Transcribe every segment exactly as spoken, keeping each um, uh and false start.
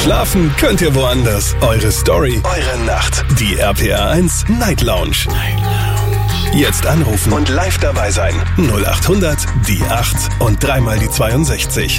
Schlafen könnt ihr woanders. Eure Story, eure Nacht. Die R P R eins Night Lounge. Night Lounge. Jetzt anrufen und live dabei sein. null acht hundert, die acht und dreimal die zweiundsechzig.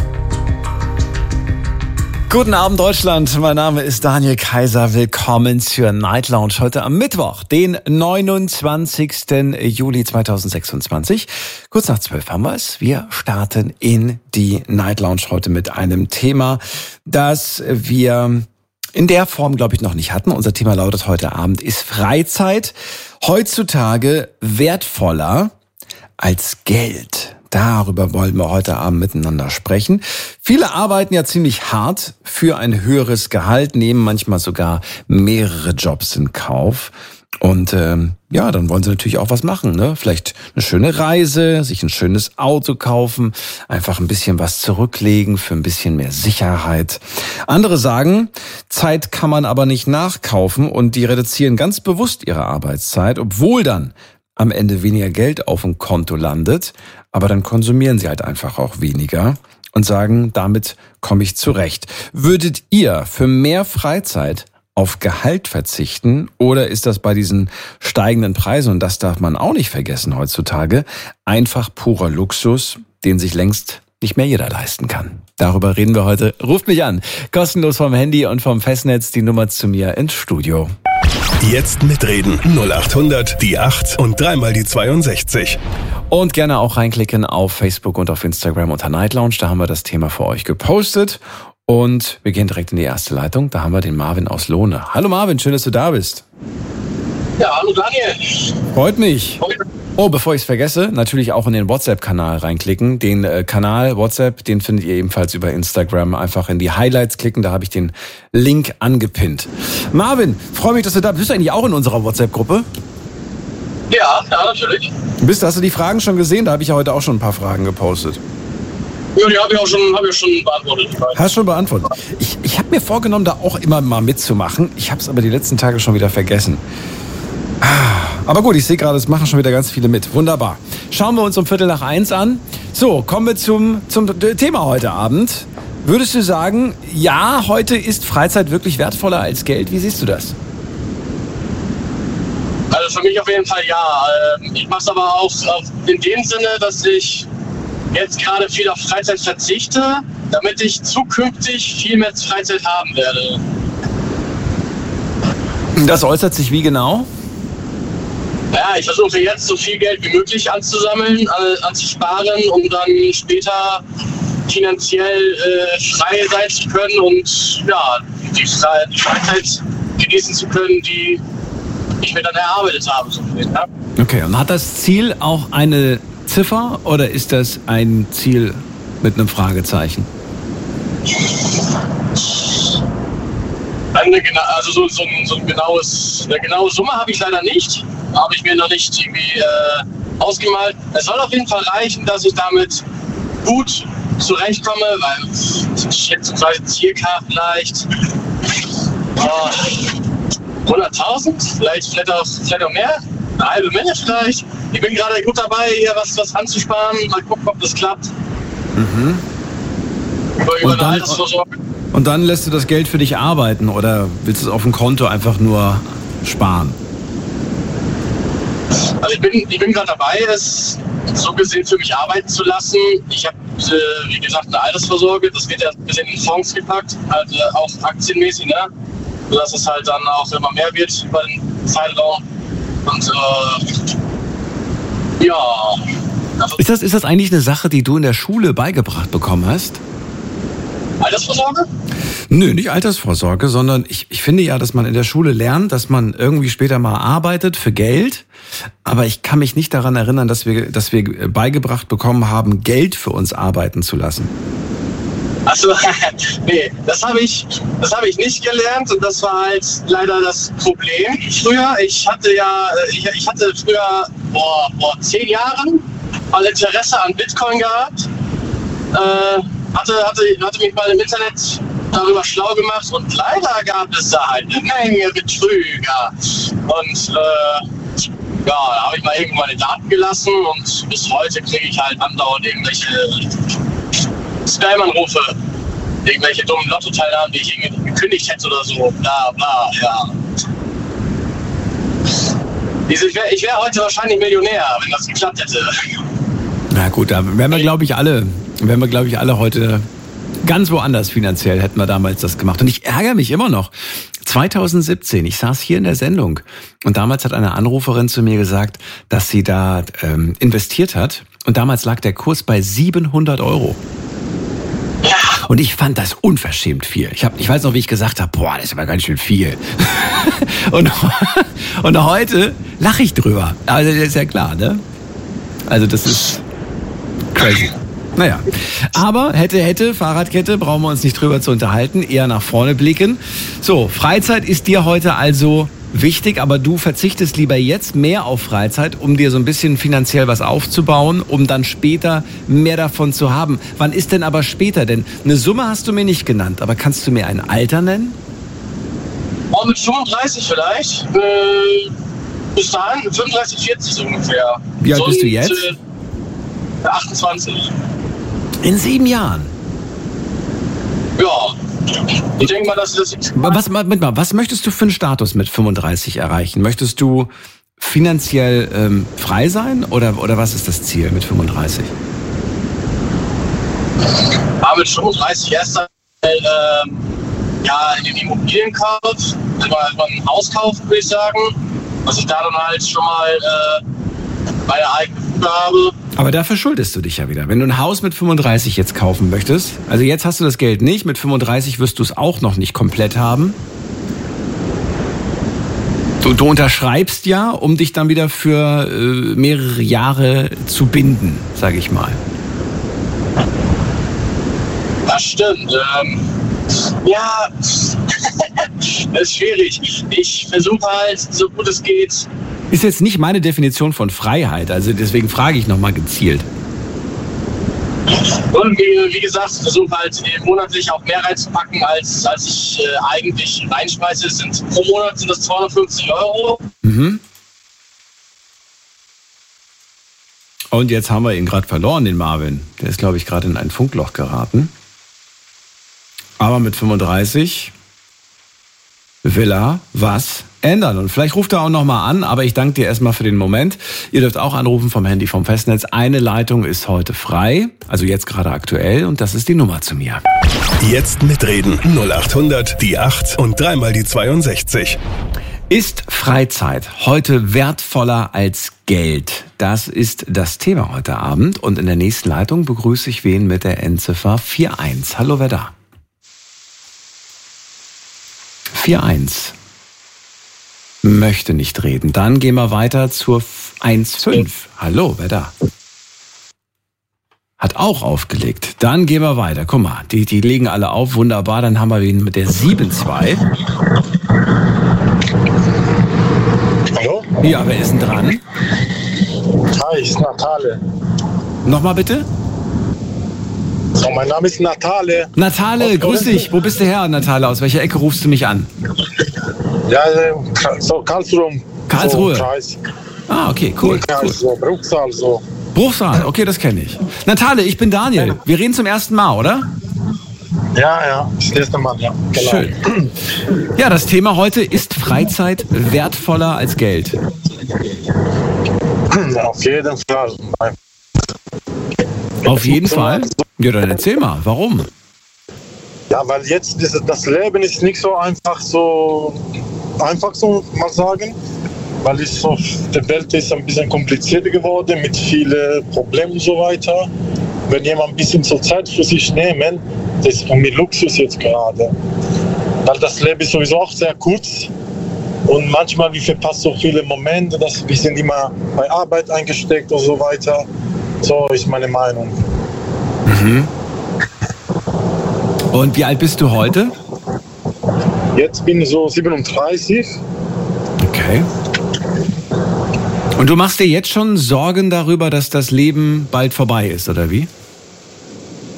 Guten Abend Deutschland, mein Name ist Daniel Kaiser. Willkommen zur Night Lounge heute am Mittwoch, den neunundzwanzigsten Juli zweitausendsechsundzwanzig. Kurz nach zwölf haben wir es. Wir starten in die Night Lounge heute mit einem Thema, das wir in der Form, glaube ich, noch nicht hatten. Unser Thema lautet heute Abend, ist Freizeit heutzutage wertvoller als Geld? Darüber wollen wir heute Abend miteinander sprechen. Viele arbeiten ja ziemlich hart für ein höheres Gehalt, nehmen manchmal sogar mehrere Jobs in Kauf. Und ähm, ja, dann wollen sie natürlich auch was machen, ne? Vielleicht eine schöne Reise, sich ein schönes Auto kaufen, einfach ein bisschen was zurücklegen für ein bisschen mehr Sicherheit. Andere sagen, Zeit kann man aber nicht nachkaufen und die reduzieren ganz bewusst ihre Arbeitszeit, obwohl dann am Ende weniger Geld auf dem Konto landet, aber dann konsumieren sie halt einfach auch weniger und sagen, damit komme ich zurecht. Würdet ihr für mehr Freizeit auf Gehalt verzichten oder ist das bei diesen steigenden Preisen, und das darf man auch nicht vergessen heutzutage, einfach purer Luxus, den sich längst nicht mehr jeder leisten kann? Darüber reden wir heute. Ruft mich an, kostenlos vom Handy und vom Festnetz, die Nummer zu mir ins Studio. Jetzt mitreden. null acht hundert, die acht und dreimal die zweiundsechzig. Und gerne auch reinklicken auf Facebook und auf Instagram unter Night Lounge. Da haben wir das Thema für euch gepostet. Und wir gehen direkt in die erste Leitung. Da haben wir den Marvin aus Lohne. Hallo Marvin, schön, dass du da bist. Ja, hallo Daniel. Freut mich. Oh, bevor ich es vergesse, natürlich auch in den WhatsApp-Kanal reinklicken. Den äh, Kanal WhatsApp, den findet ihr ebenfalls über Instagram. Einfach in die Highlights klicken, da habe ich den Link angepinnt. Marvin, freue mich, dass du da bist. Bist du eigentlich auch in unserer WhatsApp-Gruppe? Ja, ja, natürlich. Bist, hast du die Fragen schon gesehen? Da habe ich ja heute auch schon ein paar Fragen gepostet. Ja, die habe ich auch schon, hab ich schon beantwortet. Hast schon beantwortet. Ich, ich habe mir vorgenommen, da auch immer mal mitzumachen. Ich habe es aber die letzten Tage schon wieder vergessen. Aber gut, ich sehe gerade, es machen schon wieder ganz viele mit. Wunderbar. Schauen wir uns um Viertel nach eins an. So, kommen wir zum, zum Thema heute Abend. Würdest du sagen, ja, heute ist Freizeit wirklich wertvoller als Geld? Wie siehst du das? Also für mich auf jeden Fall ja. Ich mache es aber auch in dem Sinne, dass ich jetzt gerade viel auf Freizeit verzichte, damit ich zukünftig viel mehr Freizeit haben werde. Das äußert sich wie genau? Ja, ich versuche jetzt so viel Geld wie möglich anzusammeln, anzusparen, um dann später finanziell äh, frei sein zu können und ja, die Freizeit genießen zu können, die ich mir dann erarbeitet habe. So viel, ja. Okay, und hat das Ziel auch eine Ziffer oder ist das ein Ziel mit einem Fragezeichen? Eine, also so, so, ein, so ein genaues, eine genaue Summe habe ich leider nicht. Habe ich mir noch nicht irgendwie äh, ausgemalt. Es soll auf jeden Fall reichen, dass ich damit gut zurechtkomme, weil schätzungsweise circa vielleicht äh, hunderttausend, vielleicht, vielleicht, auch, vielleicht auch mehr, eine halbe Menge vielleicht. Ich bin gerade gut dabei, hier was, was anzusparen, mal gucken, ob das klappt. Mhm. Über, über und, dann, und dann lässt du das Geld für dich arbeiten oder willst du es auf dem Konto einfach nur sparen? Also ich bin, ich bin gerade dabei, es so gesehen für mich arbeiten zu lassen. Ich habe, äh, wie gesagt, eine Altersvorsorge. Das wird ja ein bisschen in Fonds gepackt, halt äh, auch aktienmäßig, ne? Sodass es halt dann auch immer mehr wird über den Zeitraum. Und äh, ja. Also ist das, ist das eigentlich eine Sache, die du in der Schule beigebracht bekommen hast? Altersvorsorge? Nö, nicht Altersvorsorge, sondern ich, ich finde ja, dass man in der Schule lernt, dass man irgendwie später mal arbeitet für Geld. Aber ich kann mich nicht daran erinnern, dass wir, dass wir beigebracht bekommen haben, Geld für uns arbeiten zu lassen. Achso, nee, das habe ich, das habe ich nicht gelernt und das war halt leider das Problem früher. Ich hatte ja, ich, ich hatte früher vor, vor zehn Jahren mal Interesse an Bitcoin gehabt. Äh, hatte, hatte, hatte mich mal im Internet darüber schlau gemacht und leider gab es da halt eine Menge Betrüger. Und äh, ja, da habe ich mal irgendwann meine Daten gelassen und bis heute kriege ich halt andauernd irgendwelche Spam-Anrufe. irgendwelche dummen Lottoteilnahmen, die ich irgendwie gekündigt hätte oder so, bla bla, ja. Ich wäre wär heute wahrscheinlich Millionär, wenn das geklappt hätte. Na gut, da wären wir, glaube ich, alle, wären wir, glaube ich, alle heute ganz woanders finanziell, hätten wir damals das gemacht. Und ich ärgere mich immer noch. zwanzig siebzehn, ich saß hier in der Sendung und damals hat eine Anruferin zu mir gesagt, dass sie da ähm, investiert hat und damals lag der Kurs bei siebenhundert Euro. Ja. Und ich fand das unverschämt viel. Ich, hab, ich weiß noch, wie ich gesagt habe, boah, das ist aber ganz schön viel. und, und heute lache ich drüber. Also das ist ja klar, ne? Also das ist crazy. Naja, aber hätte, hätte, Fahrradkette, brauchen wir uns nicht drüber zu unterhalten, eher nach vorne blicken. So, Freizeit ist dir heute also wichtig, aber du verzichtest lieber jetzt mehr auf Freizeit, um dir so ein bisschen finanziell was aufzubauen, um dann später mehr davon zu haben. Wann ist denn aber später? Denn eine Summe hast du mir nicht genannt, aber kannst du mir ein Alter nennen? Oh, mit fünfunddreißig vielleicht. Äh, bis dahin, fünfunddreißig, vierzig so ungefähr. Wie alt so bist du jetzt? Äh, achtundzwanzig. In sieben Jahren? Ja. Ich denke mal, dass das... Was, mit mal, was möchtest du für einen Status mit fünfunddreißig erreichen? Möchtest du finanziell ähm, frei sein oder, oder was ist das Ziel mit fünfunddreißig? Aber mit fünfunddreißig erst einmal ähm, ja, in den Immobilienkauf, also mal ein Haus kaufen, würde ich sagen. Dass ich da dann halt schon mal äh, meine eigene Bude habe. Aber dafür schuldest du dich ja wieder. Wenn du ein Haus mit fünfunddreißig jetzt kaufen möchtest, also jetzt hast du das Geld nicht, mit fünfunddreißig wirst du es auch noch nicht komplett haben. Du, du unterschreibst ja, um dich dann wieder für äh, mehrere Jahre zu binden, sage ich mal. Das stimmt. Ähm, ja, das ist schwierig. Ich versuche halt, so gut es geht. Ist jetzt nicht meine Definition von Freiheit, also deswegen frage ich nochmal gezielt. Und wie, wie gesagt, ich versuche halt monatlich auch mehr reinzupacken, als, als ich äh, eigentlich reinschmeiße. Es sind, pro Monat sind das zweihundertfünfzig Euro. Mhm. Und jetzt haben wir ihn gerade verloren, den Marvin. Der ist, glaube ich, gerade in ein Funkloch geraten. Aber mit fünfunddreißig will er was ändern. Und vielleicht ruft er auch nochmal an, aber ich danke dir erstmal für den Moment. Ihr dürft auch anrufen vom Handy vom Festnetz. Eine Leitung ist heute frei, also jetzt gerade aktuell, und das ist die Nummer zu mir. Jetzt mitreden. null acht hundert, die acht und dreimal die zweiundsechzig. Ist Freizeit heute wertvoller als Geld? Das ist das Thema heute Abend. Und in der nächsten Leitung begrüße ich wen mit der Endziffer vier eins. Hallo, wer da? vier eins. Möchte nicht reden. Dann gehen wir weiter zur eins fünf. Hallo, wer da? Hat auch aufgelegt. Dann gehen wir weiter. Guck mal, die, die legen alle auf. Wunderbar. Dann haben wir ihn mit der sieben zwei. Hallo? Ja, wer ist denn dran? Hi, ist Natale. Nochmal bitte? So, mein Name ist Natale. Natale, grüß dich. Wo bist du her, Natale? Aus welcher Ecke rufst du mich an? Ja, so Karlsruhe. Karlsruhe. So Kreis. Ah, okay, cool. Kreis, cool. So Bruchsal, so. Bruchsal, okay, das kenne ich. Natale, ich bin Daniel. Wir reden zum ersten Mal, oder? Ja, ja, das erste Mal, ja. Genau. Schön. Ja, das Thema heute ist Freizeit wertvoller als Geld. Auf jeden Fall. Auf jeden Fall? Ja, dann erzähl mal, warum? Ja, weil jetzt ist das Leben ist nicht so einfach, so einfach so mal sagen, weil es so, die Welt ist ein bisschen komplizierter geworden mit vielen Problemen und so weiter. Wenn jemand ein bisschen zur Zeit für sich nehmen, das ist für mich Luxus jetzt gerade. Weil das Leben ist sowieso auch sehr kurz und manchmal wir verpassen so viele Momente, dass wir sind immer bei Arbeit eingesteckt und so weiter. So ist meine Meinung. Mhm. Und wie alt bist du heute? Jetzt bin ich so siebenunddreißig. Okay. Und du machst dir jetzt schon Sorgen darüber, dass das Leben bald vorbei ist, oder wie?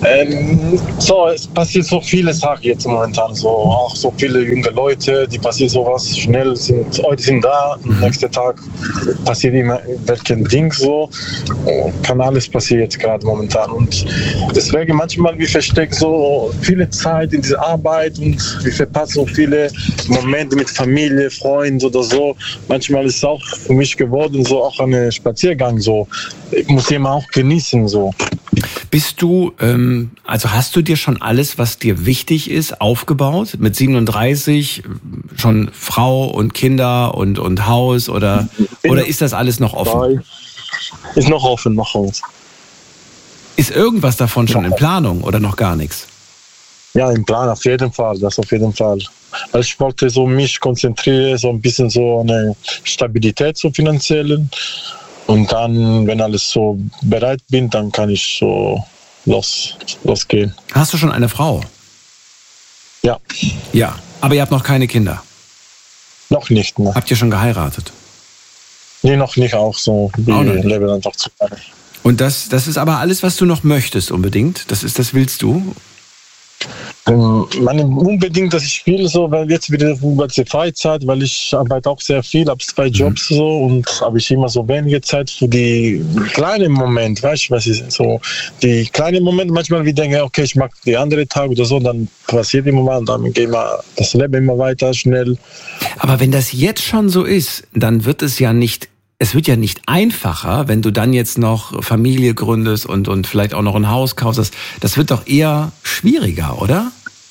Ähm, so, es passiert so viele Sachen jetzt momentan. So, auch so viele junge Leute, die passiert sowas schnell, sind, heute sind da, am nächsten Tag passiert immer welchen Ding so. Kann alles passieren jetzt gerade momentan. Und deswegen manchmal, wir verstecken so viele Zeit in dieser Arbeit und wir verpassen so viele Momente mit Familie, Freunden oder so. Manchmal ist es auch für mich geworden, so auch ein Spaziergang so. Ich muss immer auch genießen so. Bist du, ähm, also hast du dir schon alles, was dir wichtig ist, aufgebaut? Mit siebenunddreißig schon Frau und Kinder und, und Haus oder, oder ist das alles noch offen? Ist noch offen, noch offen. Ist irgendwas davon schon in Planung oder noch gar nichts? Ja, im Plan auf jeden Fall, das auf jeden Fall. Also ich wollte so mich konzentrieren, so ein bisschen so eine Stabilität so finanziellen. Und dann, wenn alles so bereit bin, dann kann ich so los, losgehen. Hast du schon eine Frau? Ja. Ja, aber ihr habt noch keine Kinder? Noch nicht, ne. Habt ihr schon geheiratet? Nee, noch nicht auch so. Wir oh, leben einfach zusammen. Und das, das ist aber alles, was du noch möchtest unbedingt? Das ist, das willst du? Ähm, meine, unbedingt, dass ich will, so, weil jetzt wieder die Freizeit, weil ich arbeite auch sehr viel, habe zwei Jobs so und habe ich immer so wenige Zeit für die kleinen Momente, weißt du, was ist so, die kleinen Momente, manchmal wie denke, okay, ich mag die andere Tag oder so, dann passiert immer mal und dann geht mal das Leben immer weiter, schnell. Aber wenn das jetzt schon so ist, dann wird es ja nicht Es wird ja nicht einfacher, wenn du dann jetzt noch Familie gründest und, und vielleicht auch noch ein Haus kaufst. Das, das wird doch eher schwieriger, oder?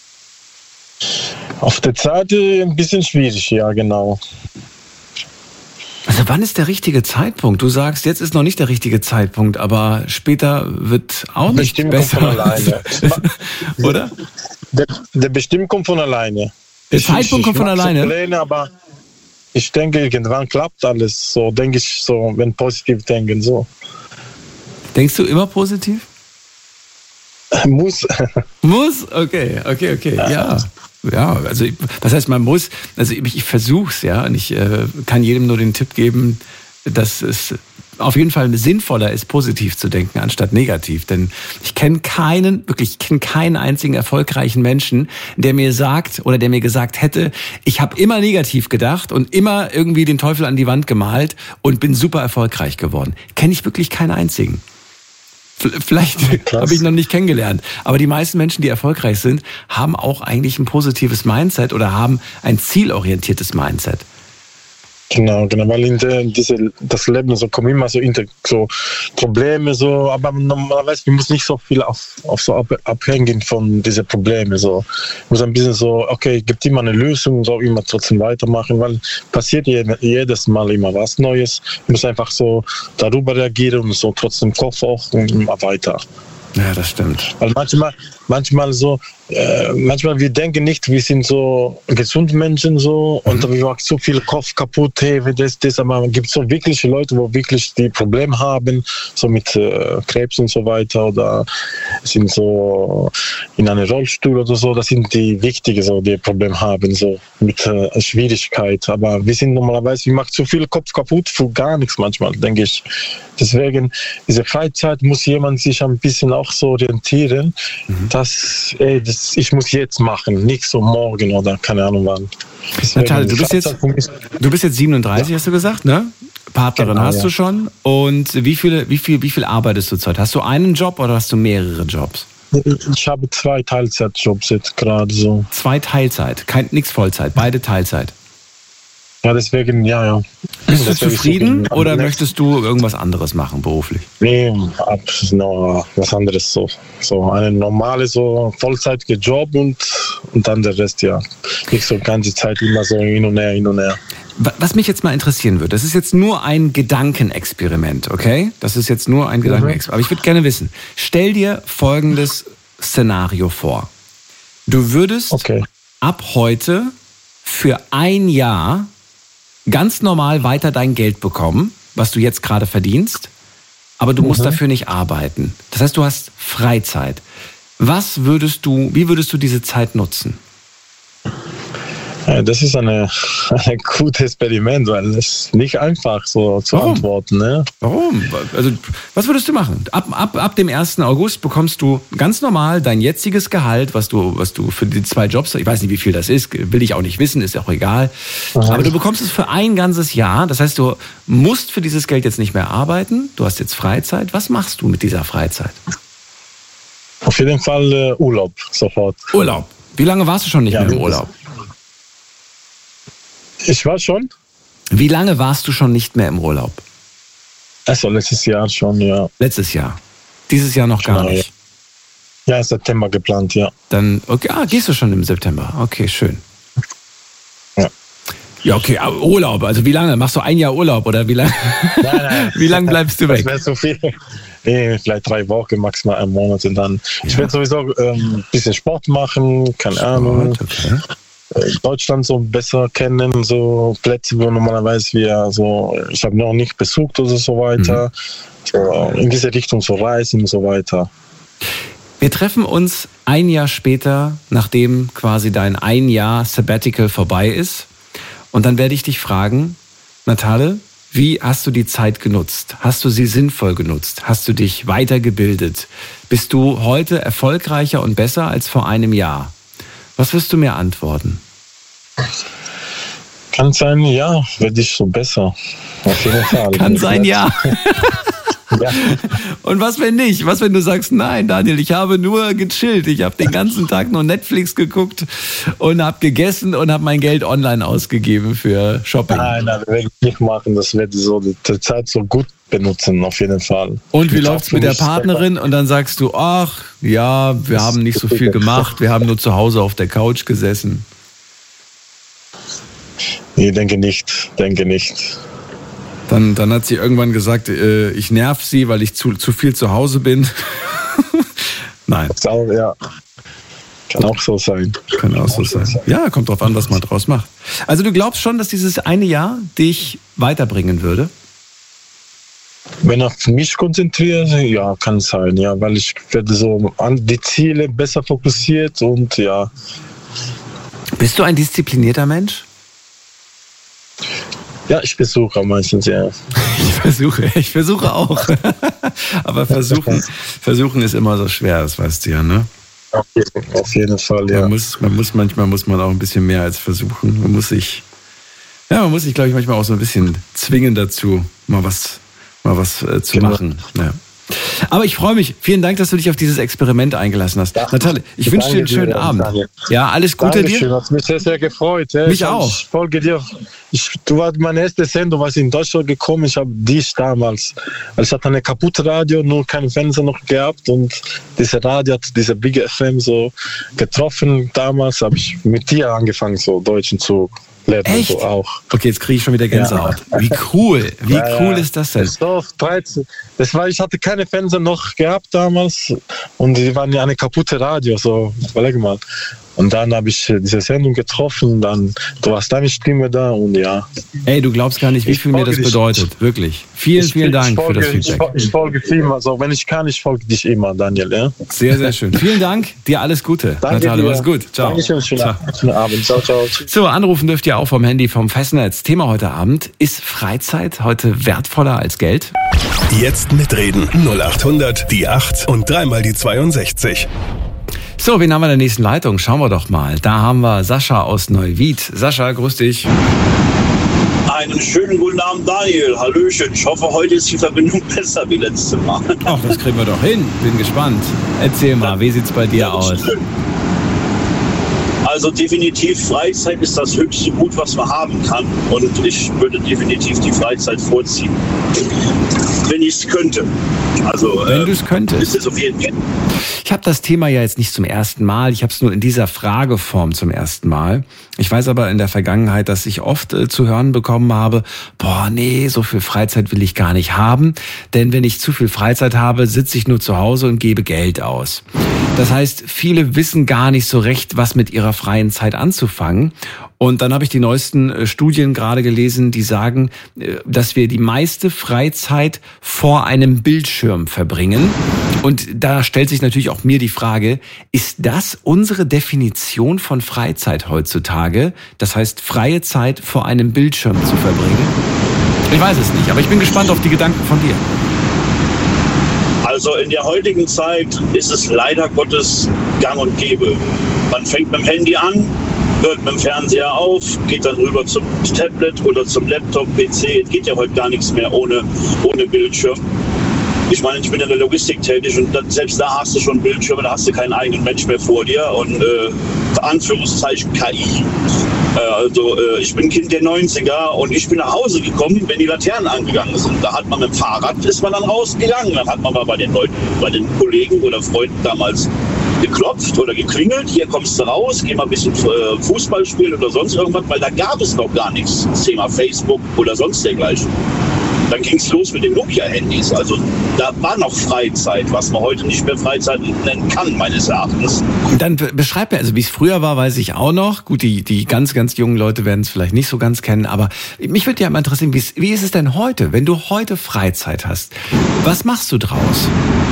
Auf der Seite ein bisschen schwierig, ja, genau. Also wann ist der richtige Zeitpunkt? Du sagst, jetzt ist noch nicht der richtige Zeitpunkt, aber später wird auch nicht Bestimmt besser. Kommt von alleine. Oder? Der, der bestimmt kommt von alleine. Der ich, Zeitpunkt ich, ich kommt von alleine? So Pläne, aber ich denke, irgendwann klappt alles. So denke ich so, wenn positiv denken, so. Denkst du immer positiv? Muss. Muss? Okay, okay, okay, ja. ja. Ja, also was heißt man muss? Also ich, ich versuch's, ja, und ich äh, kann jedem nur den Tipp geben, dass es auf jeden Fall sinnvoller ist, positiv zu denken, anstatt negativ. Denn ich kenne keinen, wirklich, ich kenne keinen einzigen erfolgreichen Menschen, der mir sagt oder der mir gesagt hätte, ich habe immer negativ gedacht und immer irgendwie den Teufel an die Wand gemalt und bin super erfolgreich geworden. Kenne ich wirklich keinen einzigen. Vielleicht habe ich noch nicht kennengelernt. Aber die meisten Menschen, die erfolgreich sind, haben auch eigentlich ein positives Mindset oder haben ein zielorientiertes Mindset. Genau, genau, weil in der, diese, das Leben so kommen immer so, inter, so Probleme, so, aber normalerweise wir müssen nicht so viel auf, auf so ab, abhängen von diesen Problemen. So. Muss ein bisschen so, okay, gibt immer eine Lösung, so immer trotzdem weitermachen, weil passiert jedes Mal immer was Neues. Muss einfach so darüber reagieren und so trotzdem Kopf auch und immer weiter. Ja, das stimmt. Weil manchmal, manchmal so, äh, manchmal wir denken nicht, wir sind so gesunde Menschen so und mhm. wir machen so viel Kopf kaputt, hey, das, das, aber es gibt so wirkliche Leute, wo wirklich die Probleme haben, so mit äh, Krebs und so weiter oder sind so in einem Rollstuhl oder so, das sind die wichtigen, so, die Probleme haben, so mit äh, Schwierigkeit. Aber wir sind normalerweise, wir machen zu viel Kopf kaputt für gar nichts manchmal, denke ich. Deswegen, diese Freizeit muss jemand sich ein bisschen auch so orientieren, mhm. dass, ey, das, ich muss jetzt machen, nicht so morgen oder keine Ahnung wann. Natalia, du bist jetzt, du bist jetzt siebenunddreißig, ja. Hast du gesagt, ne? Partnerin genau, hast ja. du schon. Und wie viele, wie viel, wie viel arbeitest du zurzeit? Hast du einen Job oder hast du mehrere Jobs? Ich habe zwei Teilzeitjobs jetzt gerade so. Zwei Teilzeit, kein, nix Vollzeit, beide Teilzeit. Ja, deswegen, ja, ja. Bist du zufrieden so oder möchtest du irgendwas anderes machen beruflich? Nee, ab, no, was anderes so. So eine normale so vollzeitige Job und, und dann der Rest, ja. Nicht so ganze Zeit immer so hin und her, hin und her. Was mich jetzt mal interessieren würde, das ist jetzt nur ein Gedankenexperiment, okay? Das ist jetzt nur ein Gedankenexperiment. Aber ich würde gerne wissen, stell dir folgendes Szenario vor. Du würdest okay. ab heute für ein Jahr ganz normal weiter dein Geld bekommen, was du jetzt gerade verdienst, aber du mhm. musst dafür nicht arbeiten. Das heißt, du hast Freizeit. Was würdest du, wie würdest du diese Zeit nutzen? Ja, das ist eine, ein gutes Experiment, weil es ist nicht einfach so zu Warum? antworten. Ne? Warum? Also, was würdest du machen? Ab, ab, ab dem ersten August bekommst du ganz normal dein jetziges Gehalt, was du, was du für die zwei Jobs, ich weiß nicht, wie viel das ist, will ich auch nicht wissen, ist auch egal. Aha. Aber du bekommst es für ein ganzes Jahr. Das heißt, du musst für dieses Geld jetzt nicht mehr arbeiten. Du hast jetzt Freizeit. Was machst du mit dieser Freizeit? Auf jeden Fall äh, Urlaub, sofort. Urlaub. Wie lange warst du schon nicht Ja, mehr im das- Urlaub? Ich war schon, Wie lange warst du schon nicht mehr im Urlaub? also letztes Jahr schon, ja. Letztes Jahr. Dieses Jahr noch gar Genau, nicht. Ja, September geplant, ja. Dann, okay, ah, gehst du schon im September. Okay, schön. Ja. Ja, okay, aber Urlaub. Also wie lange? Machst du ein Jahr Urlaub oder wie lange? Nein, nein. Wie lange bleibst du Das weg? wäre zu viel. Nee, vielleicht drei Wochen, maximal einen Monat und dann. Ich werde sowieso ein ähm, bisschen Sport machen, keine Ahnung. Okay. Deutschland so besser kennen, so Plätze, wo normalerweise wir so, ich habe noch nicht besucht oder so weiter. So, in diese Richtung so reisen und so weiter. Wir treffen uns ein Jahr später, nachdem quasi dein ein Jahr Sabbatical vorbei ist. Und dann werde ich dich fragen, Natale, wie hast du die Zeit genutzt? Hast du sie sinnvoll genutzt? Hast du dich weitergebildet? Bist du heute erfolgreicher und besser als vor einem Jahr? Was wirst du mir antworten? Kann sein, ja, werde ich so besser. Auf jeden Fall. Kann sein, ja. Ja. Und was, wenn nicht? Was, wenn du sagst, nein, Daniel, ich habe nur gechillt. Ich habe den ganzen Tag nur Netflix geguckt und habe gegessen und habe mein Geld online ausgegeben für Shopping. Nein, nein, werde ich nicht machen. Das werde ich so die, die Zeit so gut benutzen, auf jeden Fall. Und wie Ich läuft's hab mit der nicht- Partnerin? Und dann sagst du, ach, ja, wir haben nicht so viel gemacht. Wir haben nur zu Hause auf der Couch gesessen. Nee, denke nicht, denke nicht. Dann, dann hat sie irgendwann gesagt, äh, ich nerv sie, weil ich zu, zu viel zu Hause bin. Nein, Das auch, ja. Kann auch so sein. kann auch so sein. Ja, kommt drauf an, was man draus macht. Also du glaubst schon, dass dieses eine Jahr dich weiterbringen würde? Wenn auf mich konzentriere, ja, kann sein, ja, weil ich werde so an die Ziele besser fokussiert und ja, Bist du ein disziplinierter Mensch? ja, ich besuche meistens, ja. Ich versuche, ich versuche auch. Aber versuchen, versuchen ist immer so schwer, das weißt du ja, ne? Auf jeden, auf jeden Fall, ja. Man muss, man muss, manchmal muss man auch ein bisschen mehr als versuchen. Man muss sich, ja, man muss sich, glaube ich, manchmal auch so ein bisschen zwingen dazu, mal was, mal was äh, zu Genau. machen. Ja. Aber ich freue mich. Vielen Dank, dass du dich auf dieses Experiment eingelassen hast. Ja. Nathalie, ich wünsche dir einen Danke schönen dir, Abend. Daniel. Ja, alles Gute Dankeschön, dir. hat mich sehr, sehr gefreut. Ja. Mich ich, auch. Ich folge dir. Ich, du warst meine erste Sendung, was in Deutschland gekommen. Ich habe dich damals, also ich hatte eine kaputte Radio, nur keinen Fernseher noch gehabt und diese Radio hat diese Big F M so getroffen. Damals habe ich mit dir angefangen, so Deutschen zu lernen. Echt? So auch. Okay, jetzt kriege ich schon wieder Gänsehaut. Wie cool. Wie Ja, cool ja. ist das denn? So auf dreizehn. Das war, ich hatte keine Fernseher noch gehabt damals und die waren ja eine kaputte Radio, so, überleg mal. Und dann habe ich diese Sendung getroffen, dann, du hast deine Stimme da und ja. Ey, du glaubst gar nicht, wie Ich viel mir das folge dich. bedeutet. Wirklich. Vielen, Ich- vielen ich Dank folge, für das Feedback. Ich, ich folge viel, also wenn ich kann, ich folge dich immer, Daniel. Ja? Sehr, sehr schön. Vielen Dank. Dir alles Gute. Danke Nathalie, dir. mach's gut. Ciao. Dankeschön, schönen, Ciao. schönen Abend. Ciao, ciao. So, anrufen dürft ihr auch vom Handy vom Festnetz. Thema heute Abend: Ist Freizeit heute wertvoller als Geld? Jetzt mitreden. null acht hundert, die acht und dreimal die zweiundsechzig. So, wen haben wir in der nächsten Leitung? Schauen wir doch mal. Da haben wir Sascha aus Neuwied. Sascha, grüß dich. Einen schönen guten Abend, Daniel. Hallöchen. Ich hoffe, heute ist die Verbindung besser wie letztes Mal. Ach, das kriegen wir doch hin. Bin gespannt. Erzähl mal, wie sieht's bei dir aus? Also definitiv, Freizeit ist das höchste Gut, was man haben kann. Und ich würde definitiv die Freizeit vorziehen, wenn ich es könnte. Also, Wenn äh, du es könntest. ist es auf jeden Fall. Ich habe das Thema ja jetzt nicht zum ersten Mal. Ich habe es nur in dieser Frageform zum ersten Mal. Ich weiß aber in der Vergangenheit, dass ich oft äh, zu hören bekommen habe, boah, nee, so viel Freizeit will ich gar nicht haben. Denn wenn ich zu viel Freizeit habe, sitze ich nur zu Hause und gebe Geld aus. Das heißt, viele wissen gar nicht so recht, was mit ihrer freien Zeit anzufangen. Und dann habe ich die neuesten Studien gerade gelesen, die sagen, dass wir die meiste Freizeit vor einem Bildschirm verbringen. Und da stellt sich natürlich auch mir die Frage, ist das unsere Definition von Freizeit heutzutage? Das heißt, freie Zeit vor einem Bildschirm zu verbringen? Ich weiß es nicht, aber ich bin gespannt auf die Gedanken von dir. Also in der heutigen Zeit ist es leider Gottes gang und gäbe. Man fängt mit dem Handy an, hört mit dem Fernseher auf, geht dann rüber zum Tablet oder zum Laptop, P C. Es geht ja heute gar nichts mehr ohne, ohne Bildschirm. Ich meine, ich bin in der Logistik tätig und dann, selbst da hast du schon Bildschirme, da hast du keinen eigenen Mensch mehr vor dir und äh, Anführungszeichen K I. Äh, also äh, ich bin Kind der neunziger und ich bin nach Hause gekommen, wenn die Laternen angegangen sind. Da hat man mit dem Fahrrad, ist man dann rausgegangen, dann hat man mal bei den Leuten, bei den Kollegen oder Freunden damals geklopft oder geklingelt, hier kommst du raus, geh mal ein bisschen äh, Fußball spielen oder sonst irgendwas, weil da gab es noch gar nichts, das Thema Facebook oder sonst dergleichen. Dann ging es los mit den Nokia-Handys. Also da war noch Freizeit, was man heute nicht mehr Freizeit nennen kann, meines Erachtens. Dann beschreib mir, also wie es früher war, weiß ich auch noch. Gut, die, die ganz, ganz jungen Leute werden es vielleicht nicht so ganz kennen, aber mich würde ja mal interessieren, wie, wie ist es denn heute, wenn du heute Freizeit hast? Was machst du draus?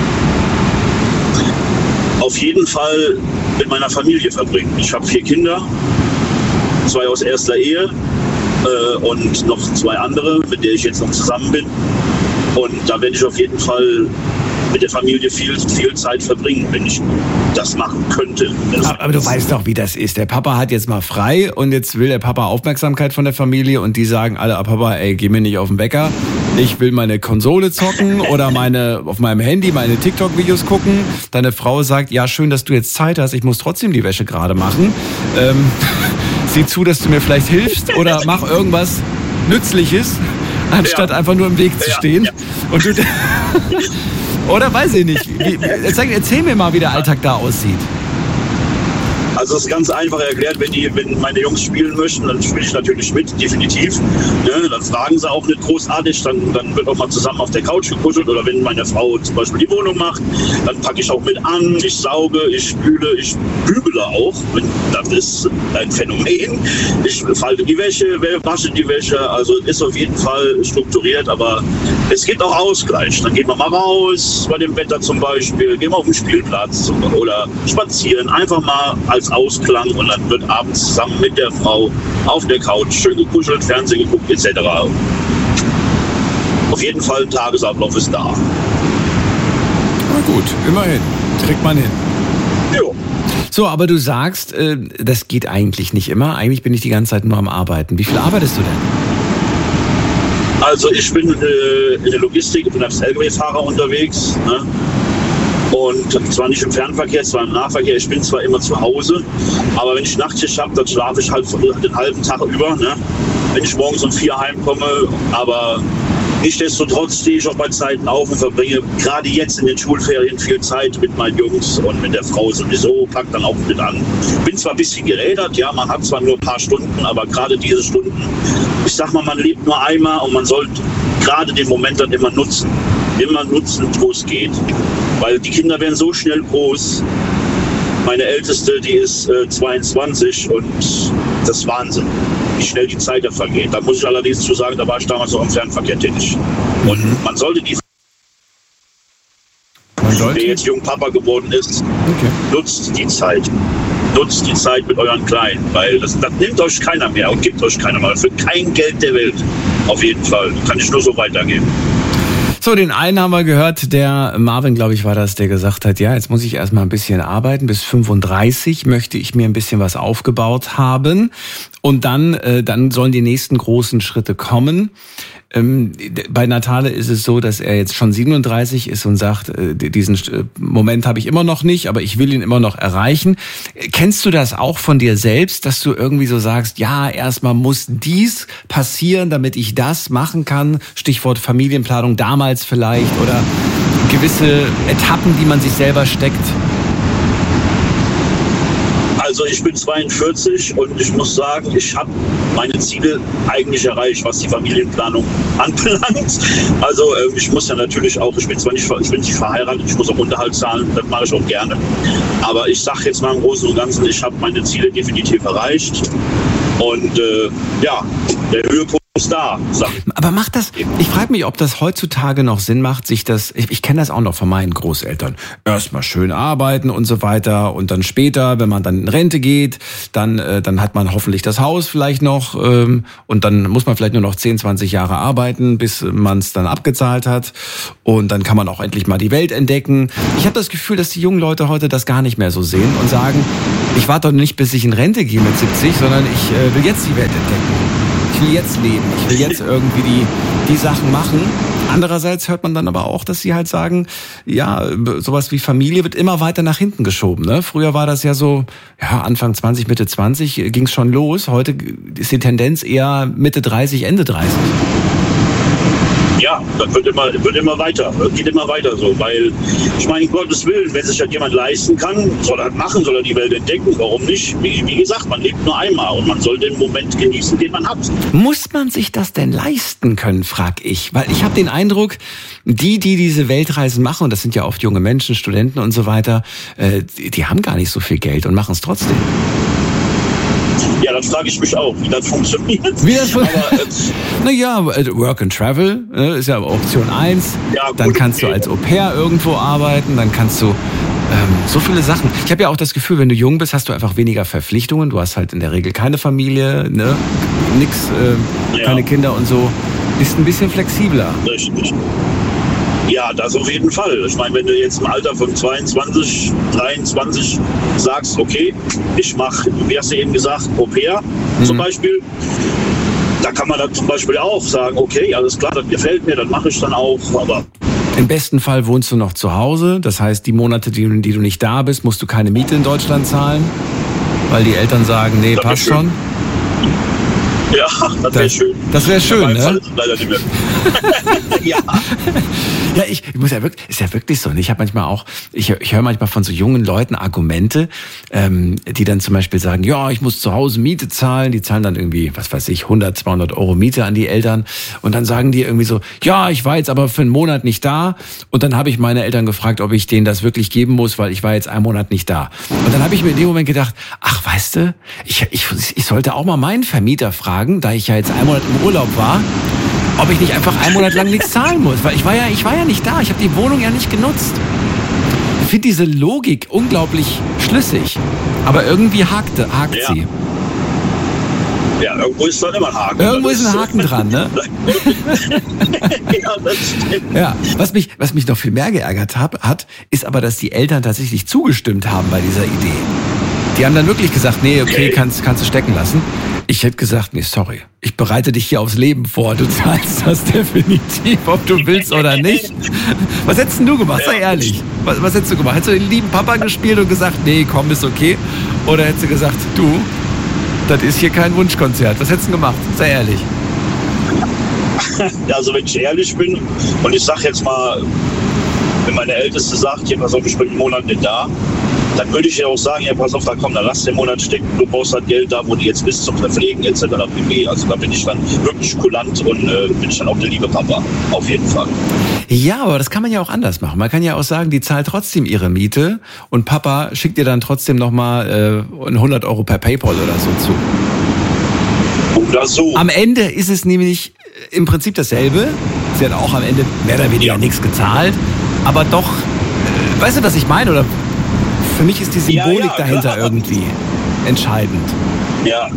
Auf jeden Fall mit meiner Familie verbringen. Ich habe vier Kinder, zwei aus erster Ehe. Und noch zwei andere, mit denen ich jetzt noch zusammen bin. Und da werde ich auf jeden Fall mit der Familie viel, viel Zeit verbringen, wenn ich das machen könnte. Aber, aber du weißt doch, wie das ist. Der Papa hat jetzt mal frei und jetzt will der Papa Aufmerksamkeit von der Familie und die sagen alle, ah, Papa, ey, geh mir nicht auf den Wecker. Ich will meine Konsole zocken oder meine auf meinem Handy meine TikTok-Videos gucken. Deine Frau sagt, ja, schön, dass du jetzt Zeit hast, ich muss trotzdem die Wäsche gerade machen. Ähm, sieh zu, dass du mir vielleicht hilfst oder mach irgendwas Nützliches, anstatt ja. einfach nur im Weg zu stehen. Ja, ja. Und du, oder weiß ich nicht. Wie, erzähl, erzähl mir mal, wie der Alltag da aussieht. Also das ist ganz einfach erklärt, wenn, die, wenn meine Jungs spielen möchten, dann spiele ich natürlich mit, definitiv. Ne, dann fragen sie auch nicht großartig, dann, dann wird auch mal zusammen auf der Couch gekuschelt oder wenn meine Frau zum Beispiel die Wohnung macht, dann packe ich auch mit an, ich sauge, ich spüle, ich bügele auch, das ist ein Phänomen. Ich falte die Wäsche, wasche die Wäsche, also ist auf jeden Fall strukturiert, aber es gibt auch Ausgleich. Dann geht man mal raus, bei dem Wetter zum Beispiel, gehen wir auf den Spielplatz oder spazieren, einfach mal als Ausklang und dann wird abends zusammen mit der Frau auf der Couch schön gekuschelt, Fernsehen geguckt et cetera. Auf jeden Fall Tagesablauf ist da. Na gut, immerhin. Kriegt man hin. Jo. So, aber du sagst, äh, das geht eigentlich nicht immer. Eigentlich bin ich die ganze Zeit nur am Arbeiten. Wie viel arbeitest du denn? Also ich bin äh, in der Logistik, ich bin als L K W-Fahrer unterwegs. Ne? Und zwar nicht im Fernverkehr, zwar im Nahverkehr. Ich bin zwar immer zu Hause, aber wenn ich Nachtschicht habe, dann schlafe ich halt den halben Tag über. Ne? Wenn ich morgens um vier heimkomme, aber nichtsdestotrotz stehe ich auch bei Zeiten auf und verbringe gerade jetzt in den Schulferien viel Zeit mit meinen Jungs und mit der Frau sowieso, packt dann auch mit an. Bin zwar ein bisschen gerädert, ja, man hat zwar nur ein paar Stunden, aber gerade diese Stunden, ich sag mal, man lebt nur einmal und man sollte gerade den Moment dann immer nutzen. Immer nutzen, wo es geht. Weil die Kinder werden so schnell groß. Meine Älteste, die ist äh, zweiundzwanzig und das ist Wahnsinn, wie schnell die Zeit da vergeht. Da muss ich allerdings zu sagen, da war ich damals auch im Fernverkehr tätig. Und man sollte die, man sollte? der jetzt Jungpapa geworden ist, okay. nutzt die Zeit. Nutzt die Zeit mit euren Kleinen, weil das, das nimmt euch keiner mehr und gibt euch keiner mehr. Für kein Geld der Welt. Auf jeden Fall. Kann ich nur so weitergeben. So, den einen haben wir gehört, der Marvin, glaube ich, war das, der gesagt hat, ja, jetzt muss ich erstmal ein bisschen arbeiten. Bis fünfunddreißig möchte ich mir ein bisschen was aufgebaut haben. Und dann, äh, dann sollen die nächsten großen Schritte kommen. Ähm, bei Natale ist es so, dass er jetzt schon siebenunddreißig ist und sagt, äh, diesen Moment habe ich immer noch nicht, aber ich will ihn immer noch erreichen. Kennst du das auch von dir selbst, dass du irgendwie so sagst, ja, erstmal muss dies passieren, damit ich das machen kann? Stichwort Familienplanung damals vielleicht oder gewisse Etappen, die man sich selber steckt? Also ich bin zweiundvierzig und ich muss sagen, ich habe meine Ziele eigentlich erreicht, was die Familienplanung anbelangt. Also äh, ich muss ja natürlich auch, ich bin zwar nicht, ich bin nicht verheiratet, ich muss auch Unterhalt zahlen, das mache ich auch gerne. Aber ich sage jetzt mal im Großen und Ganzen, ich habe meine Ziele definitiv erreicht. Und äh, ja, der Höhepunkt ist da. Aber macht das, ich frage mich, ob das heutzutage noch Sinn macht, sich das, ich, ich kenne das auch noch von meinen Großeltern, erstmal schön arbeiten und so weiter und dann später, wenn man dann in Rente geht, dann, äh, dann hat man hoffentlich das Haus vielleicht noch ähm, und dann muss man vielleicht nur noch zehn, zwanzig Jahre arbeiten, bis man es dann abgezahlt hat und dann kann man auch endlich mal die Welt entdecken. Ich habe das Gefühl, dass die jungen Leute heute das gar nicht mehr so sehen und sagen, ich warte doch nicht, bis ich in Rente gehe mit siebzig, sondern ich äh, will jetzt die Welt entdecken. Ich will jetzt leben, ich will jetzt irgendwie die, die Sachen machen. Andererseits hört man dann aber auch, dass sie halt sagen, ja, sowas wie Familie wird immer weiter nach hinten geschoben. Ne? Früher war das ja so, ja, Anfang zwanzig, Mitte zwanzig ging es schon los. Heute ist die Tendenz eher Mitte dreißig, Ende dreißig. Ja, das wird immer, wird immer weiter, geht immer weiter so, weil ich meine, um Gottes Willen, wenn sich das jemand leisten kann, soll er machen, soll er die Welt entdecken, warum nicht? Wie, wie gesagt, man lebt nur einmal und man soll den Moment genießen, den man hat. Muss man sich das denn leisten können, frag ich, weil ich habe den Eindruck, die, die diese Weltreisen machen, und das sind ja oft junge Menschen, Studenten und so weiter, äh, die, die haben gar nicht so viel Geld und machen es trotzdem. Ja, dann frage ich mich auch, wie das funktioniert. Wie das funktioniert? Äh, naja, Work and Travel äh, ist ja Option eins. Ja, dann kannst okay. du als Au-pair irgendwo arbeiten, dann kannst du ähm, so viele Sachen. Ich habe ja auch das Gefühl, wenn du jung bist, hast du einfach weniger Verpflichtungen. Du hast halt in der Regel keine Familie, ne? Nix, äh, ja. keine Kinder und so. Bist ein bisschen flexibler. Richtig. Ja, das auf jeden Fall. Ich meine, wenn du jetzt im Alter von zweiundzwanzig, dreiundzwanzig sagst, okay, ich mache, wie hast du eben gesagt, Au-pair mhm. zum Beispiel, da kann man dann zum Beispiel auch sagen, okay, alles klar, das gefällt mir, das mache ich dann auch, aber... Im besten Fall wohnst du noch zu Hause, das heißt, die Monate, die, die du nicht da bist, musst du keine Miete in Deutschland zahlen, weil die Eltern sagen, nee, das passt schon. Ja, das wäre schön. Das wäre schön, ne? Fall leider nicht mehr. Ja. Ja, ich, ich muss ja wirklich, ist ja wirklich so. Ich habe manchmal auch, ich, ich höre manchmal von so jungen Leuten Argumente, ähm, die dann zum Beispiel sagen, ja, ich muss zu Hause Miete zahlen. Die zahlen dann irgendwie, was weiß ich, hundert, zweihundert Euro Miete an die Eltern. Und dann sagen die irgendwie so, ja, ich war jetzt aber für einen Monat nicht da. Und dann habe ich meine Eltern gefragt, ob ich denen das wirklich geben muss, weil ich war jetzt einen Monat nicht da. Und dann habe ich mir in dem Moment gedacht, ach, weißt du, ich, ich, ich sollte auch mal meinen Vermieter fragen, da ich ja jetzt einen Monat im Urlaub war, ob ich nicht einfach einen Monat lang nichts zahlen muss. Weil ich war ja, ich war ja nicht da. Ich habe die Wohnung ja nicht genutzt. Ich finde diese Logik unglaublich schlüssig. Aber irgendwie hakt, hakt ja. sie. Ja, irgendwo ist dann immer ein Haken. Irgendwo ist ein Haken dran, ne? Ja, das stimmt. Ja, was mich, was mich noch viel mehr geärgert hab, hat, ist aber, dass die Eltern tatsächlich zugestimmt haben bei dieser Idee. Die haben dann wirklich gesagt, nee, okay, okay. kannst, kannst du stecken lassen. Ich hätte gesagt, nee, sorry, ich bereite dich hier aufs Leben vor. Du zahlst das definitiv, ob du willst oder nicht. Was hättest denn du gemacht? Sei ehrlich. Was, was hättest du gemacht? Hättest du den lieben Papa gespielt und gesagt, nee, komm, ist okay? Oder hättest du gesagt, du, das ist hier kein Wunschkonzert. Was hättest du gemacht? Sei ehrlich. Ja, also wenn ich ehrlich bin und ich sag jetzt mal, wenn meine Älteste sagt, hier, pass auf, ich bin einen Monat nicht da, dann würde ich ja auch sagen, ja, pass auf, da komm, dann lass den Monat stecken, du brauchst halt Geld da, wo du jetzt bist zum Verpflegen et cetera pp. Also da bin ich dann wirklich kulant und äh, bin ich dann auch der liebe Papa, auf jeden Fall. Ja, aber das kann man ja auch anders machen. Man kann ja auch sagen, die zahlt trotzdem ihre Miete und Papa schickt ihr dann trotzdem nochmal äh, hundert Euro per PayPal oder so zu. Oder so. Am Ende ist es nämlich im Prinzip dasselbe. Sie hat auch am Ende mehr oder weniger ja. nichts gezahlt, aber doch, äh, weißt du, was ich meine? Oder für mich ist die Symbolik ja, ja, dahinter klar. irgendwie entscheidend. Ja.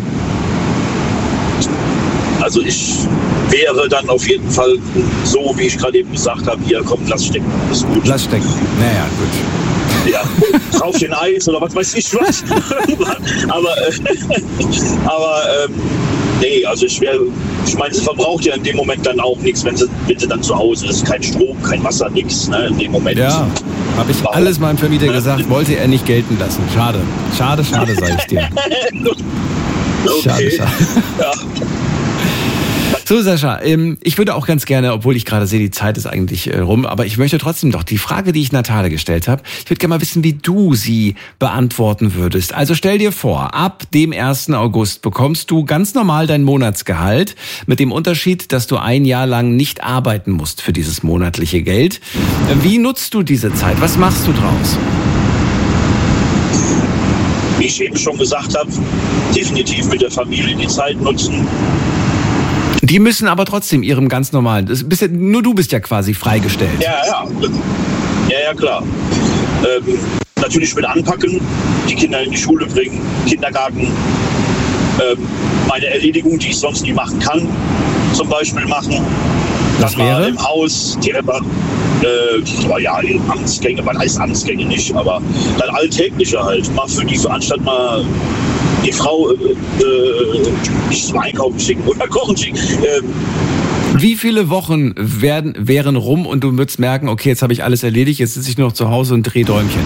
Also ich wäre dann auf jeden Fall so, wie ich gerade eben gesagt habe, hier, komm, lass stecken, ist gut. Lass stecken, naja, gut. Ja, drauf den Eis oder was weiß ich was. aber äh, aber ähm, nee, also ich wäre, ich meine, sie verbraucht ja in dem Moment dann auch nichts, wenn sie, wenn sie dann zu Hause ist. Kein Strom, kein Wasser, nichts, ne, in dem Moment. Ja, habe ich Warum? alles meinem Vermieter gesagt, wollte er nicht gelten lassen. Schade, schade, schade, sage ich dir. Okay. Schade, schade. Ja. So, Sascha, ähm, ich würde auch ganz gerne, obwohl ich gerade sehe, die Zeit ist eigentlich äh, rum, aber ich möchte trotzdem doch die Frage, die ich Natale gestellt habe, ich würde gerne mal wissen, wie du sie beantworten würdest. Also stell dir vor, ab dem ersten August bekommst du ganz normal dein Monatsgehalt, mit dem Unterschied, dass du ein Jahr lang nicht arbeiten musst für dieses monatliche Geld. Wie nutzt du diese Zeit? Was machst du draus? Wie ich eben schon gesagt habe, definitiv mit der Familie die Zeit nutzen. Die müssen aber trotzdem ihrem ganz normalen, das bist ja, nur du bist ja quasi freigestellt. Ja, ja, ja, ja klar. Ähm, natürlich mit anpacken, die Kinder in die Schule bringen, Kindergarten, ähm, meine Erledigung, die ich sonst nie machen kann, zum Beispiel machen. Das wäre? Im Haus, die Repar äh, ja, Amtsgänge, man heißt Amtsgänge nicht, aber dann alltägliche halt. Mal für die Veranstaltung mal die Frau äh, äh, nicht zum Einkaufen schicken oder kochen schicken. Ähm, Wie viele Wochen werden, wären rum und du würdest merken, okay, jetzt habe ich alles erledigt, jetzt sitze ich nur noch zu Hause und drehe Däumchen?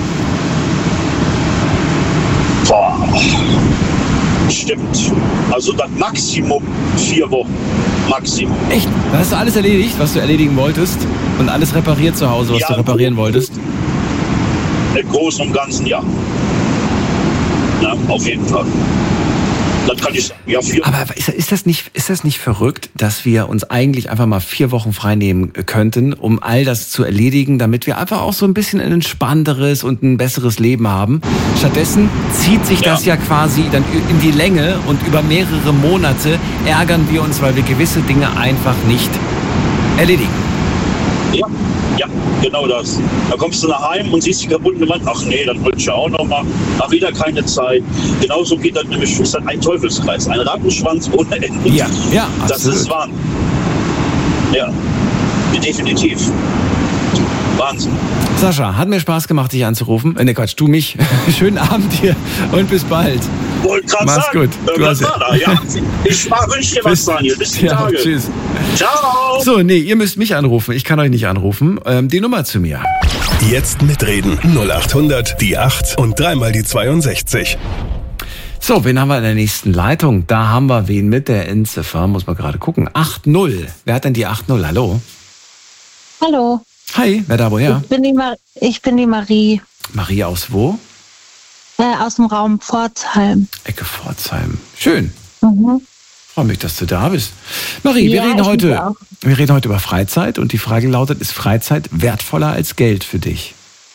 Boah, stimmt. Also dann Maximum vier Wochen. Maximum. Echt? Dann hast du alles erledigt, was du erledigen wolltest und alles repariert zu Hause, was ja, du reparieren wolltest? Im Großen und Ganzen, ja. Ja, auf jeden Fall. Dann kann ich sagen, ja, vier. Aber ist, ist, das nicht, ist das nicht verrückt, dass wir uns eigentlich einfach mal vier Wochen freinehmen könnten, um all das zu erledigen, damit wir einfach auch so ein bisschen ein entspannteres und ein besseres Leben haben? Stattdessen zieht sich das ja, ja quasi dann in die Länge und über mehrere Monate ärgern wir uns, weil wir gewisse Dinge einfach nicht erledigen. Ja, ja, genau das. Da kommst du nach Hause und siehst die kaputte Wand. Ach nee, dann wollte ich ja auch noch mal. Ach, wieder keine Zeit. Genauso geht das nämlich. Ist dann ein Teufelskreis. Ein Rattenschwanz ohne Ende. Ja, ja, das absolut. ist Wahnsinn. Ja, definitiv. Wahnsinn. Sascha, hat mir Spaß gemacht, dich anzurufen. Äh, ne, Quatsch, du mich. Schönen Abend dir und bis bald. Wollte gerade Mach's sagen. gut. Äh, was war da? Ja, ich wünsche dir was, Daniel. Bis die ja, Tage. Tschüss. Ciao. So, nee, ihr müsst mich anrufen. Ich kann euch nicht anrufen. Ähm, die Nummer zu mir. Jetzt mitreden. null acht hundert, die acht und dreimal die zweiundsechzig. So, wen haben wir in der nächsten Leitung? Da haben wir wen mit der Endziffer. Muss man gerade gucken. acht null. Wer hat denn die acht null? Hallo? Hallo. Hi, wer da woher? Ich bin die, Mar- ich bin die Marie. Marie aus wo? Äh, aus dem Raum Pforzheim. Ecke Pforzheim. Schön. Mhm. Freue mich, dass du da bist. Marie, Ja, wir, reden ich heute, mich auch. wir reden heute über Freizeit und die Frage lautet, ist Freizeit wertvoller als Geld für dich?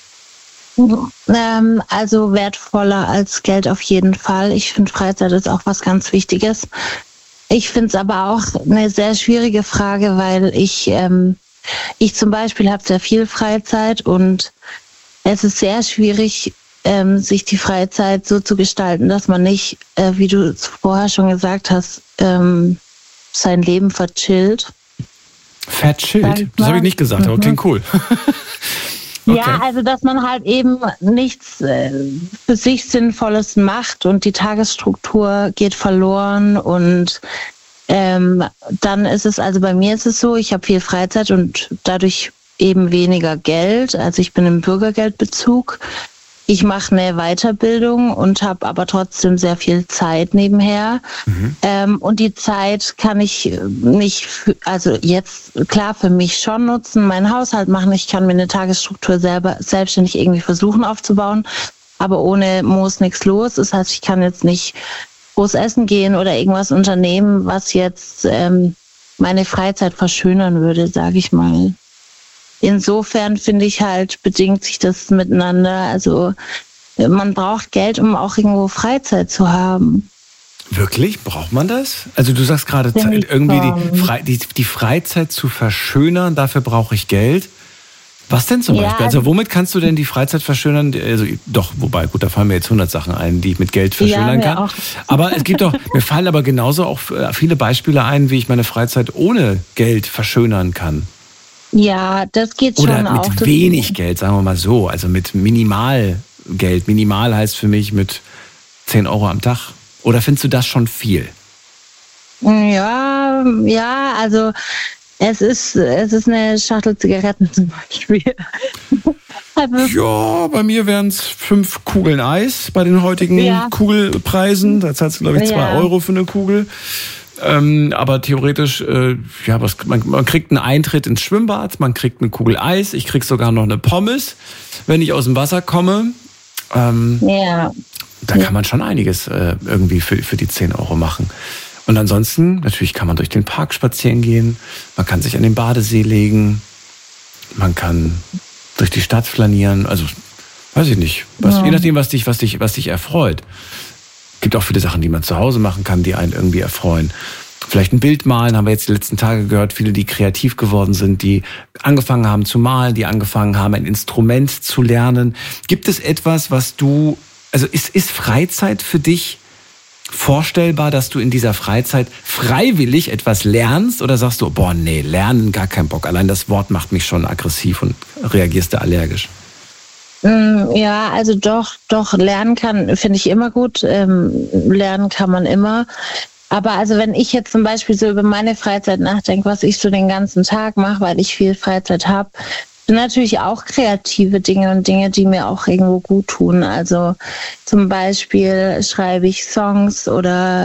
Ähm, also wertvoller als Geld auf jeden Fall. Ich finde, Freizeit ist auch was ganz Wichtiges. Ich finde es aber auch eine sehr schwierige Frage, weil ich, ähm, ich zum Beispiel habe sehr viel Freizeit und es ist sehr schwierig, ähm, sich die Freizeit so zu gestalten, dass man nicht, äh, wie du es vorher schon gesagt hast, ähm, sein Leben verchillt. Verchillt? Das habe ich nicht gesagt, aber klingt cool. Okay. Ja, also dass man halt eben nichts äh, für sich Sinnvolles macht und die Tagesstruktur geht verloren und ähm, dann ist es, also bei mir ist es so, ich habe viel Freizeit und dadurch eben weniger Geld. Also ich bin im Bürgergeldbezug. Ich mache eine Weiterbildung und habe aber trotzdem sehr viel Zeit nebenher. Mhm. Ähm, und die Zeit kann ich nicht, für, also jetzt klar für mich schon nutzen, meinen Haushalt machen. Ich kann mir eine Tagesstruktur selber selbstständig irgendwie versuchen aufzubauen. Aber ohne Moos nichts los. Das heißt, ich kann jetzt nicht groß essen gehen oder irgendwas unternehmen, was jetzt ähm, meine Freizeit verschönern würde, sage ich mal. Insofern finde ich halt, bedingt sich das miteinander. Also man braucht Geld, um auch irgendwo Freizeit zu haben. Wirklich? Braucht man das? Also du sagst gerade, Finde irgendwie ich die, Fre- die, die Freizeit zu verschönern, dafür brauche ich Geld. Was denn zum Ja, Beispiel? Also womit kannst du denn die Freizeit verschönern? Also doch, wobei, gut, da fallen mir jetzt hundert Sachen ein, die ich mit Geld verschönern Ja, mir kann. auch. Aber es gibt doch, mir fallen aber genauso auch viele Beispiele ein, wie ich meine Freizeit ohne Geld verschönern kann. Ja, das geht Oder schon mit auch. Das- wenig Geld, sagen wir mal so. Also mit Minimalgeld. Minimal heißt für mich mit zehn Euro am Tag. Oder findest du das schon viel? Ja, ja, also es ist, es ist eine Schachtel Zigaretten zum Beispiel. Also, Ja, bei mir wären es fünf Kugeln Eis bei den heutigen Ja. Kugelpreisen. Da zahlst du, glaube ich, zwei Ja. Euro für eine Kugel. Ähm, aber theoretisch, äh, ja, was, man, man kriegt einen Eintritt ins Schwimmbad, man kriegt eine Kugel Eis, ich krieg sogar noch eine Pommes, wenn ich aus dem Wasser komme. Ähm, ja. Da kann man schon einiges äh, irgendwie für, für die zehn Euro machen. Und ansonsten, natürlich kann man durch den Park spazieren gehen, man kann sich an den Badesee legen, man kann durch die Stadt flanieren, also weiß ich nicht, was, ja. je nachdem, was dich, was dich, was dich erfreut. Gibt auch viele Sachen, die man zu Hause machen kann, die einen irgendwie erfreuen. Vielleicht ein Bild malen, haben wir jetzt die letzten Tage gehört, viele, die kreativ geworden sind, die angefangen haben zu malen, die angefangen haben, ein Instrument zu lernen. Gibt es etwas, was du, also ist, ist Freizeit für dich vorstellbar, dass du in dieser Freizeit freiwillig etwas lernst oder sagst du, boah, nee, lernen, gar keinen Bock, allein das Wort macht mich schon aggressiv und reagierst du allergisch? Ja, also doch, doch, lernen kann, finde ich immer gut, ähm, lernen kann man immer. Aber also wenn ich jetzt zum Beispiel so über meine Freizeit nachdenke, was ich so den ganzen Tag mache, weil ich viel Freizeit habe, sind natürlich auch kreative Dinge und Dinge, die mir auch irgendwo gut tun. Also zum Beispiel schreibe ich Songs oder